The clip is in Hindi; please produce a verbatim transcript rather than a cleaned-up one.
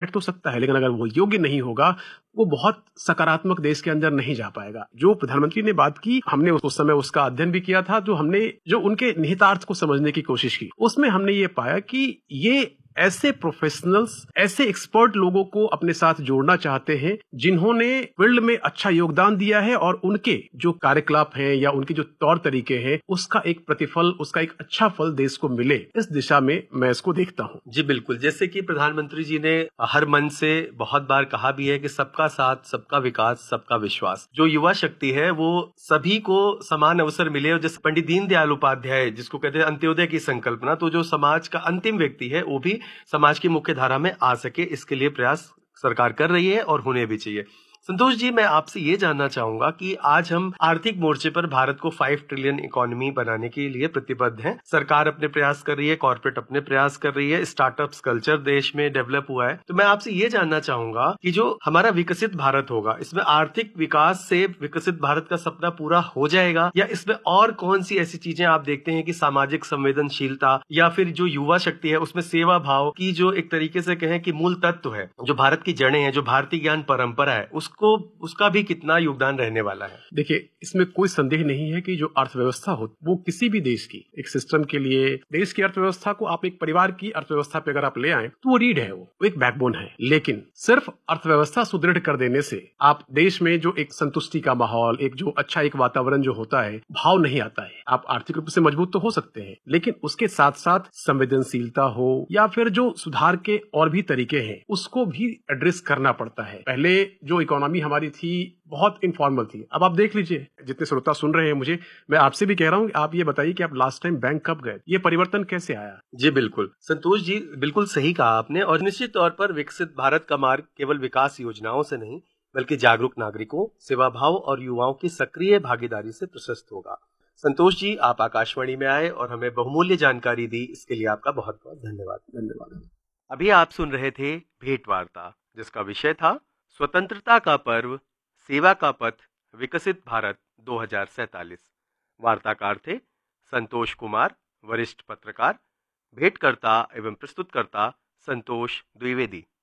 बैठ तो सकता है, लेकिन अगर वो योग्य नहीं होगा, वो बहुत सकारात्मक देश के अंदर नहीं जा पाएगा। जो प्रधानमंत्री ने बात की, हमने उस समय उसका अध्ययन भी किया था, जो हमने जो उनके निहितार्थ को समझने की कोशिश की, उसमें हमने ये पाया कि ये ऐसे प्रोफेशनल्स, ऐसे एक्सपर्ट लोगों को अपने साथ जोड़ना चाहते हैं जिन्होंने फील्ड में अच्छा योगदान दिया है और उनके जो कार्यकलाप हैं या उनके जो तौर तरीके हैं, उसका एक प्रतिफल, उसका एक अच्छा फल देश को मिले। इस दिशा में मैं इसको देखता हूँ। जी बिल्कुल, जैसे कि प्रधानमंत्री जी ने हर मन से बहुत बार कहा भी है कि सबका साथ, सबका विकास, सबका विश्वास। जो युवा शक्ति है वो सभी को समान अवसर मिले, और जैसे पंडित दीनदयाल उपाध्याय जिसको कहते हैं अंत्योदय की संकल्पना, तो जो समाज का अंतिम व्यक्ति है वो भी समाज की मुख्य धारा में आ सके, इसके लिए प्रयास सरकार कर रही है और होने भी चाहिए। संतोष जी, मैं आपसे ये जानना चाहूंगा कि आज हम आर्थिक मोर्चे पर भारत को फाइव ट्रिलियन इकोनॉमी बनाने के लिए प्रतिबद्ध हैं। सरकार अपने प्रयास कर रही है, कॉर्पोरेट अपने प्रयास कर रही है, स्टार्टअप्स कल्चर देश में डेवलप हुआ है। तो मैं आपसे ये जानना चाहूंगा कि जो हमारा विकसित भारत होगा, इसमें आर्थिक विकास से विकसित भारत का सपना पूरा हो जाएगा, या इसमें और कौन सी ऐसी चीजें आप देखते हैं कि सामाजिक संवेदनशीलता या फिर जो युवा शक्ति है उसमें सेवा भाव की जो एक तरीके से कहें कि मूल तत्व है, जो भारत की जड़ें हैं, जो भारतीय ज्ञान परंपरा है, उस को उसका भी कितना योगदान रहने वाला है? देखिए, इसमें कोई संदेह नहीं है कि जो अर्थव्यवस्था हो वो किसी भी देश की एक सिस्टम के लिए, देश की अर्थव्यवस्था को आप एक परिवार की अर्थव्यवस्था पे अगर आप ले आए तो वो रीढ़ है, वो, वो एक बैकबोन है। लेकिन सिर्फ अर्थव्यवस्था सुदृढ़ कर देने से आप देश में जो एक संतुष्टि का माहौल, एक जो अच्छा एक वातावरण जो होता है, भाव नहीं आता है। आप आर्थिक रूप से मजबूत तो हो सकते हैं, लेकिन उसके साथ साथ संवेदनशीलता हो या फिर जो सुधार के और भी तरीके हैं, उसको भी एड्रेस करना पड़ता है। पहले जो इकोनॉमी हमारी थी बहुत इनफॉर्मल थी। अब आप देख लीजिए, जितने श्रोता सुन रहे हैं मुझे, मैं आपसे भी कह रहा हूं कि आप ये बताइए कि आप लास्ट टाइम बैंक कब गए, ये परिवर्तन कैसे आया? जी बिल्कुल संतोष जी, बिल्कुल सही कहा आपने। और निश्चित तौर पर विकसित भारत का मार्ग केवल विकास योजनाओं से नहीं, बल्कि जागरूक नागरिकों, सेवा भाव और युवाओं की सक्रिय भागीदारी से प्रशस्त होगा। संतोष जी, आप आकाशवाणी में आए और हमें बहुमूल्य जानकारी दी, इसके लिए आपका बहुत बहुत धन्यवाद। धन्यवाद। अभी आप सुन रहे थे भेंट वार्ता, जिसका विषय था स्वतंत्रता का पर्व, सेवा का पथ, विकसित भारत दो हज़ार सैंतालीस। वार्ताकार थे संतोष कुमार, वरिष्ठ पत्रकार। भेंटकर्ता एवं प्रस्तुतकर्ता संतोष द्विवेदी।